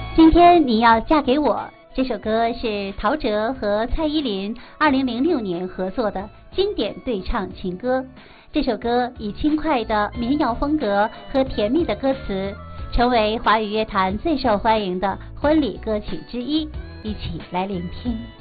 今天你要嫁给我这首歌是陶喆和蔡依林2006年合作的经典对唱情歌。这首歌以轻快的民谣风格和甜蜜的歌词，成为华语乐坛最受欢迎的婚礼歌曲之一。一起来聆听。